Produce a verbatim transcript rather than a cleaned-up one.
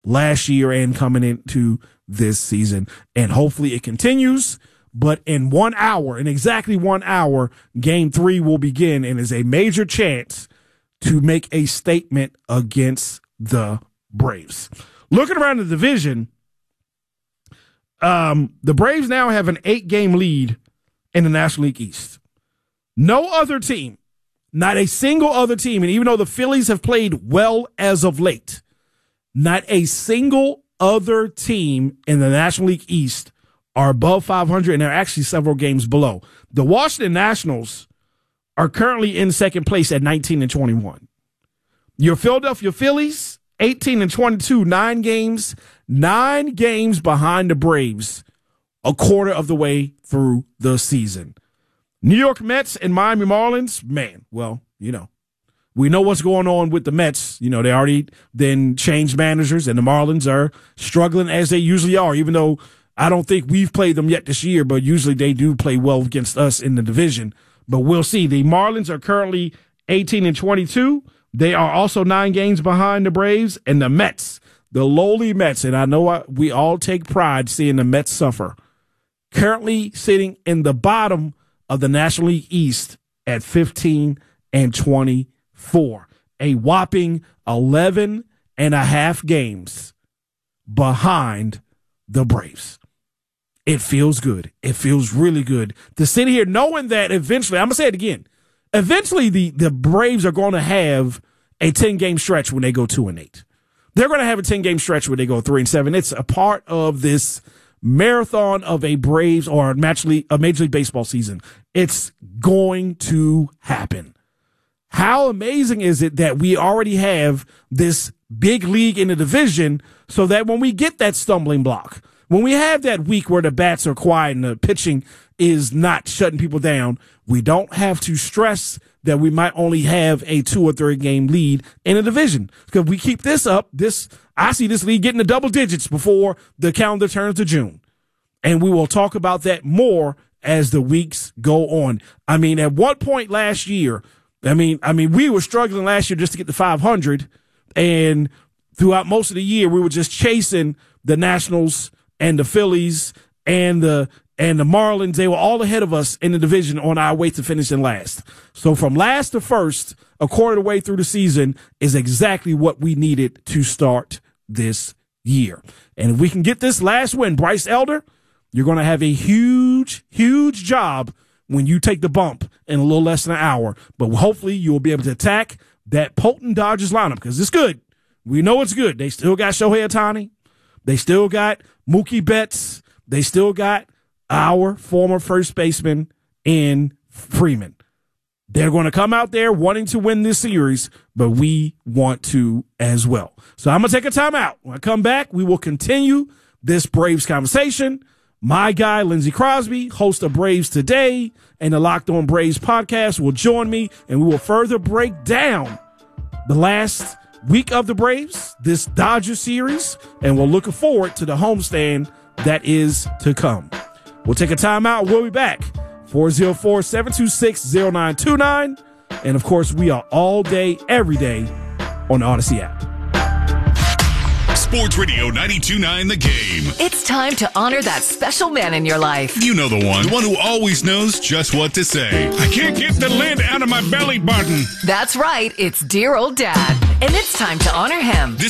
last year and coming into this season. And hopefully it continues. But in one hour, in exactly one hour, game three will begin and is a major chance to make a statement against the Braves. Looking around the division, um, the Braves now have an eight-game lead in the National League East. No other team, not a single other team, and even though the Phillies have played well as of late, not a single other team in the National League East are above five hundred, and they're actually several games below. The Washington Nationals are currently in second place at nineteen and twenty-one. Your Philadelphia Phillies, eighteen and twenty-two, nine games, nine games behind the Braves, a quarter of the way through the season. New York Mets and Miami Marlins, man, well, you know, we know what's going on with the Mets. You know, they already then changed managers, and the Marlins are struggling as they usually are, even though I don't think we've played them yet this year, but usually they do play well against us in the division. But we'll see. The Marlins are currently eighteen and twenty-two. They are also nine games behind the Braves, and the Mets, the lowly Mets, and I know I, we all take pride seeing the Mets suffer, currently sitting in the bottom of the National League East at fifteen and twenty-four, a whopping eleven and a half games behind the Braves. It feels good. It feels really good to sit here knowing that eventually, I'm going to say it again, eventually the, the Braves are going to have a ten-game stretch when they go two and eight. They're going to have a ten-game stretch when they go three and seven. It's a part of this marathon of a Braves or a Major League, a Major League Baseball season. It's going to happen. How amazing is it that we already have this big league in the division so that when we get that stumbling block, when we have that week where the bats are quiet and the pitching is not shutting people down, we don't have to stress that we might only have a two or three game lead in a division. Because if we keep this up, this I see this league getting to double digits before the calendar turns to June. And we will talk about that more as the weeks go on. I mean, at one point last year, I mean, I mean, we were struggling last year just to get to five hundred, and throughout most of the year, we were just chasing the Nationals and the Phillies and the and the Marlins. They were all ahead of us in the division on our way to finishing last. So from last to first, a quarter of the way through the season is exactly what we needed to start this year. And if we can get this last win, Bryce Elder, you're going to have a huge, huge job when you take the bump in a little less than an hour. But hopefully you will be able to attack that potent Dodgers lineup because it's good. We know it's good. They still got Shohei Ohtani. They still got Mookie Betts. They still got our former first baseman in Freeman. They're going to come out there wanting to win this series, but we want to as well. So I'm going to take a timeout. When I come back, we will continue this Braves conversation. My guy, Lindsey Crosby, host of Braves Today and the Locked On Braves podcast, will join me, and we will further break down the last week of the Braves, this Dodger series, and we're looking forward to the homestand that is to come. We'll take a timeout. We'll be back. four oh four, seven two six, oh nine two nine. And, of course, we are all day, every day on the Odyssey app. Sports Radio ninety-two point nine The Game. It's time to honor that special man in your life. You know the one. The one who always knows just what to say. I can't get the lint out of my belly button. That's right. It's dear old dad. And it's time to honor him. This